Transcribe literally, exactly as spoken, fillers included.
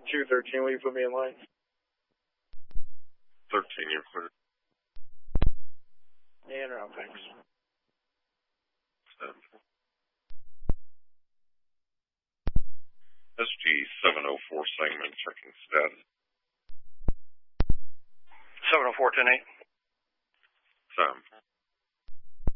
two thirteen, will you put me in line? thirteen, you're clear. And around, thanks. S G seven oh four Sangamon, checking status. seven oh four, ten eight. Sam.